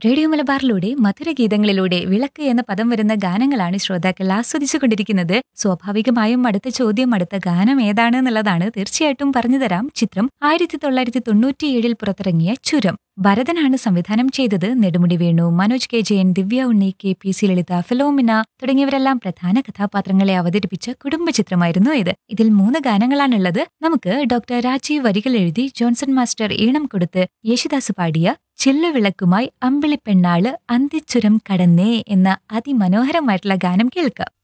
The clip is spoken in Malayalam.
റേഡിയോ മലബാറിലൂടെ മധുരഗീതങ്ങളിലൂടെ വിളക്ക് എന്ന പദം വരുന്ന ഗാനങ്ങളാണ് ശ്രോതാക്കൾ ആസ്വദിച്ചുകൊണ്ടിരിക്കുന്നത്. സ്വാഭാവികമായും അടുത്ത ചോദ്യം, അടുത്ത ഗാനം ഏതാണ് എന്നുള്ളതാണ്. തീർച്ചയായിട്ടും പറഞ്ഞുതരാം. ചിത്രം 1997 പുറത്തിറങ്ങിയ ചുരം. ഭരതനാണ് സംവിധാനം ചെയ്തത്. നെടുമുടി വേണു, മനോജ് കെ ജയൻ, ദിവ്യ ഉണ്ണി, KP ലളിത, ഫിലോമിന തുടങ്ങിയവരെല്ലാം പ്രധാന കഥാപാത്രങ്ങളെ അവതരിപ്പിച്ച കുടുംബ ചിത്രമായിരുന്നു ഇത്. ഇതിൽ 3 ഗാനങ്ങളാണുള്ളത്. നമുക്ക് ഡോക്ടർ രാജീവ് വരികൾ എഴുതി ജോൺസൺ മാസ്റ്റർ ഈണം കൊടുത്ത് യേശുദാസ് പാടിയ ചില്ലവിളക്കുമായി അമ്പിളിപ്പെണ്ണാള് അന്തിച്ചുരം കടന്നേ എന്ന അതിമനോഹരമായിട്ടുള്ള ഗാനം കേൾക്കാം.